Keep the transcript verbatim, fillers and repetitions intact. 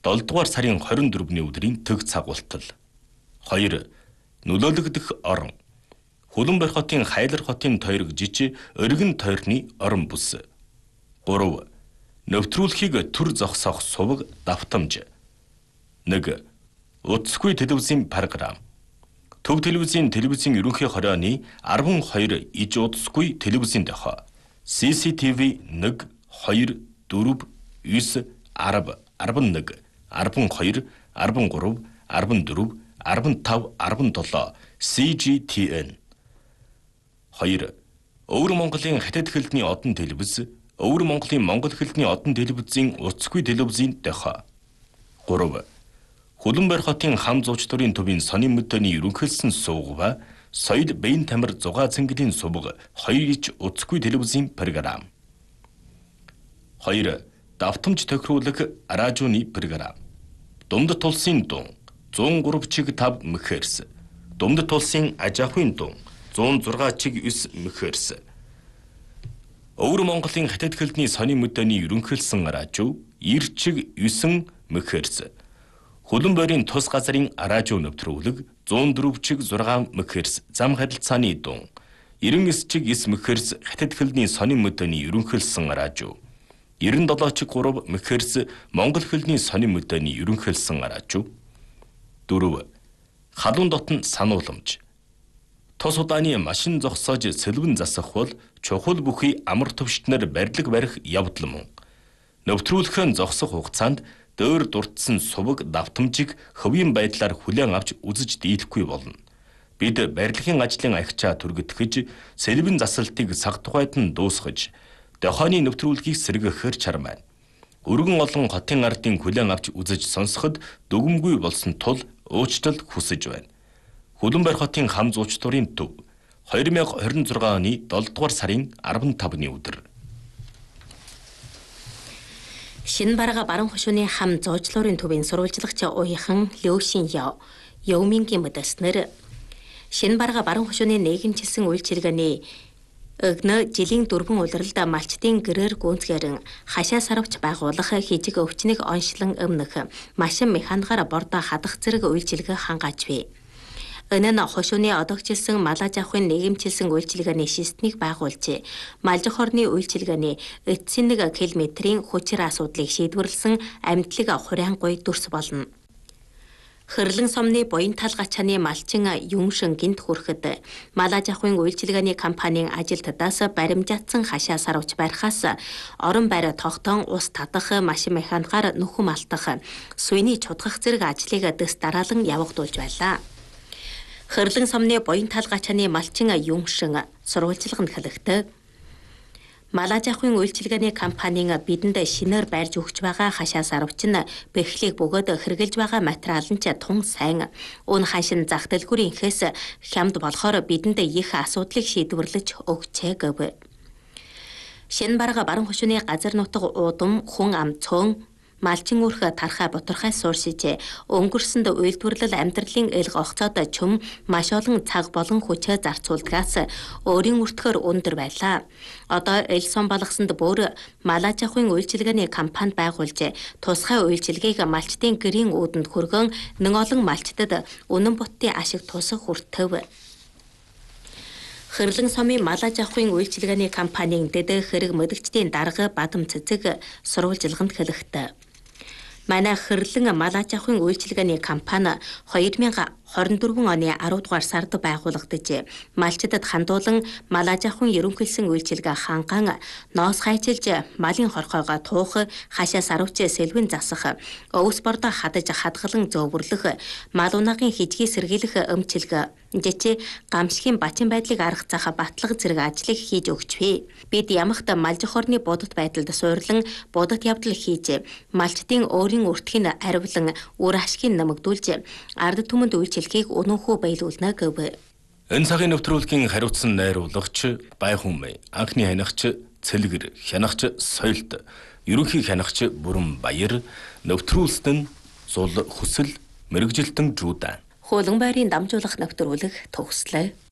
долдугаар сарын хорин дөрөвний өдрийн төг цагуултал. хоёр. Нөлөөлөгдөх орон. Хөлбөмбөр хотын Хайлар хотын тойрог жижиг өргөн тойрны орон бүс. гурав. Нэвтрүүлэхийг төр зогсоох суваг давтамж. нэг. Утасгүй телевизийн програм. Төв телевизийн телевизийн ерөнхий хорионы арван хоёр иж утасгүй телевизийн дохоо. си си ти ви нэг, хоёр, дөрөв, девять, арав, арван нэг, арван хоёр, арван гурав, арван дөрөв, арван тав, арван долоо си жи ти эн. хоёр. Өвөр Монголын хятад хэлний одон телевиз, Өвөр Монголын монгол хэлний одон телевизийн утасгүй телевизийн дохоо. гурав. Хөлбөмбөр хотын хам зууч дурын төвийн сонин мөдөний ерөнхийлсөн суугва, соёл бэйн тамир зугаа цэнгэлийн сувг хоёр ич утасгүй телевизийн програм. хоёр. Давтамж тохируулах радионы програм. Дундад тулсын дун зуун гурав чиг тав мегагерц. Дундад тулсын ажаахын дун зуун зургаан чиг девять мегагерц. Өвөр Монголын хятад хэлний сонин мөдөний ерөнхийлсөн радио девять чиг девять мегагерц. Хөлбөмбөрийн тус газрын радио нэвтрүүлэг зуун дөрөв чиг зургаан мегагерц зам харилцааны дун девяносто чиг девять мегагерц хятад хэлний сонин мөдөний ерөнхийлсөн радио девяносто долоо чиг три мегагерц монгол хэлний сонин мөдөний ерөнхийлсөн радио. дөрөв. Халуун дотн санууламж. Тус удааны машин зогсоож сэлбэн засах бол чухал бүхий амар төвштнэр барилга барих явдал мөн. Нэвтрүүлэхэн зогсох хугацаанд дөөр дурдсан суваг давтамжийг хөвийн байдлаар хүлээн авч үзэж дийлэхгүй болно. Бид барилгын ажлын агчаа түргэтгэж, сэлбэн засалтыг цаг тухайд нь дуусгаж, дохооны нэвтрүүлгийг сэргэхээр чармай. Өргөн олон хотын ардын хүлээн авч үзэж сонсоход дүгмгүй болсон тул уучлал хүсэж байна. Хөлбөмбөр хотын хам зууч дурын төв хоёр мянга хорин зургаан оны долдугаар сарын арван тавны өдөр. Шинэ барага баруун хошууны хам зоожлуурын төвийн сурвалжлагч уяхан Лёшин Яо, Ёумингийн мэдээлснээр шинэ барага баруун хошууны нийгэмчилсэн үйлчилгээний өгнө жилийн дөрвөн улиралд малчдын гэрээр гүнзгээрэн хашаа сарвч байгуулах хижиг өвчнийг оншлон өмнөх машин механикаар бордоо хадах зэрэг үйлчилгээ хангааж бий. Энэ нь хошууны одогчилсан малаж авахын нийгэмчилсэн үйлчилгээний системийг байгуулж, малжих орны үйлчилгээний эцсийн нэг километрийн хүчээр асуудлыг шийдвэрлсэн амьдлаг хураангуй дүрс болно. Хэрлэн сомны буян тал гачааны малчин Юмшин гинт хүрэхэд малаж авахын үйлчилгээний компанийн ажилтдаас баримжаатсан хашаа сарвч барихаас орон байр тогтоон ус татах машин механикаар нөхөн малтах суйны чудгах зэрэг ажлыг дэс дараалан явагдуулж байлаа. Хэрлэн сомны буян тал гачааны малчин Юмшин сурвалжлага нь хэлэхдээ малаж авахын үйлчилгээний компанийн бидэнд шинээр байрж өгч байгаа хашаа сарвч нь бэхлийг бөгөөд хэрглэж байгаа материал нь ч тун сайн. Өн хашин зах дэлгүүрийнхээс хямд болохоор бидэнд их асуудлыг шийдвэрлэж өгчээ гэв. Шинэ барага баруун хошууны газар нутаг уудам хүн ам цөөн малчин үрх тархай бутархай сууршиж өнгөрсөнд үйлдвэрлэл амьдралын элг огцоод чөм маш олон цаг болон хүчээ зарцуулдгаас өөрийн үртгэр өндөр байлаа. Одоо эл сон балгасанд бүр малаж авахын үйлчилгээний компани байгуулж тусгай үйлчилгээг малчдын гэрийн үүдэнд хөргөн нэг олон малчдад үнэн бутын ашиг тусах хүртэв. Хэрлэн сомын малаж авахын үйлчилгээний компанийн дэд хэрэг мөдөгчдийн дарга Бадам Цэцэг сурвалжлаганд хэлэхдээ манай хэрлэн малаж авахын үйлчилгээний компани хоёр мянга хорин дөрвөн оны арав дугаар сард байгуулагдаж малчдад хандуулан малаж авахын ерөнхийлсөн үйлчилгээ ханган ноос хайчилж малын хорхоогоо туох хашаа сарвч сэлвэн засах өвс бордоо хадаж хадгалан зөөвөрлөх мал унаагийн хижгийг сэргийлэх өмчилгээ жичи гамшигын бачин байдлыг арга зах батлага зэрэг ажлыг хийж өгчвээ. Бид ямагт малжих орны будад байдалд суурлан будад явдал хийж малчдын өөрийн өртгийг аривлан үр ашгийг нэмэгдүүлж ард түмэнд үйлчилгээг өнөөхөө баялуулна гэв. Энэ цагийн нэвтрүүлгийн хариуцсан найруулагч Байхүнмэй, анхны хянагч Цэлгэр, хянагч Соёлт, ерөнхий хянагч Бүрэн Баяр, нэвтрүүлсэн Зул Хүсэл, мэрэгжилтэн Жуудан. Хуулан байрын дамжуулах нэвтрүүлэг төгслөө.